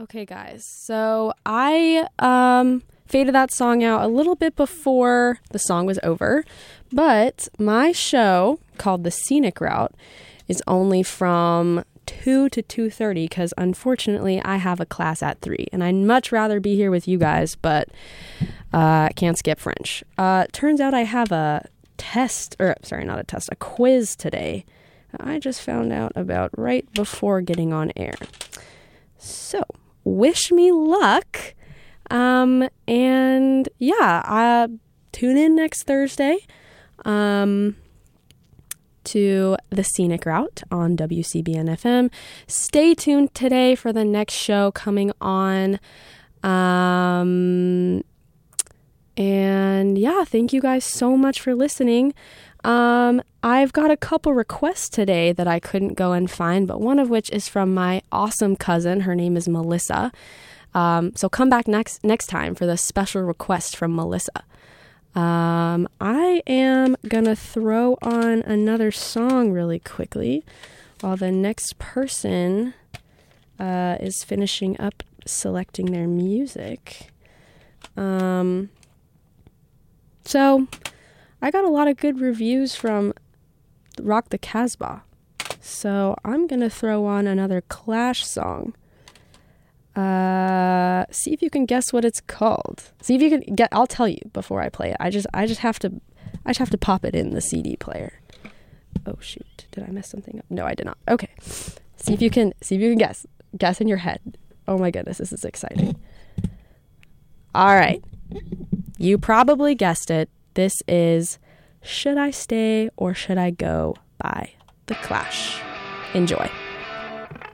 Okay, guys. So I faded that song out a little bit before the song was over, but my show called The Scenic Route is only from 2 to 2:30 because unfortunately I have a class at 3 and I'd much rather be here with you guys, but I can't skip French. Turns out I have a quiz today. I just found out about right before getting on air. So, wish me luck. And yeah, tune in next Thursday to The Scenic Route on WCBN FM. Stay tuned today for the next show coming on. And yeah, thank you guys so much for listening. I've got a couple requests today that I couldn't go and find, but one of which is from my awesome cousin. Her name is Melissa. So come back next time for the special request from Melissa. I am gonna throw on another song really quickly while the next person is finishing up selecting their music. So I got a lot of good reviews from Rock the Casbah. So I'm going to throw on another Clash song. See if you can guess what it's called. See if you can get, I'll tell you before I play it. I just have to pop it in the CD player. Oh shoot. Did I mess something up? No, I did not. Okay. See if you can guess. Guess in your head. Oh my goodness, this is exciting. All right. You probably guessed it. This is Should I Stay or Should I Go by The Clash. Enjoy.